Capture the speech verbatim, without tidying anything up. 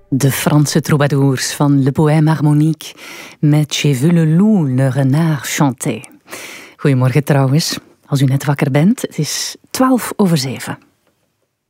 De Franse troubadours van Le Poème Harmonique met J'ai vu le loup, le renard chanter. Goedemorgen trouwens, als u net wakker bent. Het is twaalf over zeven.